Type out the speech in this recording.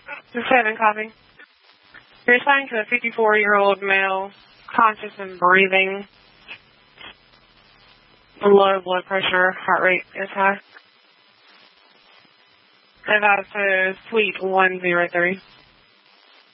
The 7 copy. You're assigned to a 54-year-old male, conscious and breathing, low blood pressure, heart rate is high. And that's a suite 103.